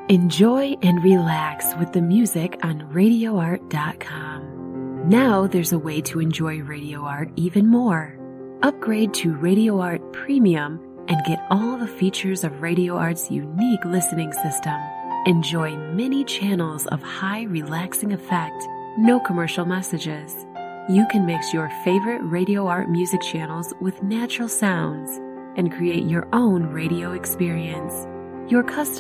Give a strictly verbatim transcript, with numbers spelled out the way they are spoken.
Enjoy and relax with the music on radio art dot com. Now there's a way to enjoy Radio Art even more. Upgrade to Radio Art Premium and get all the features of Radio Art's unique listening system. Enjoy many channels of high relaxing effect, no commercial messages. You can mix your favorite Radio Art music channels with natural sounds and create your own radio experience. Your custom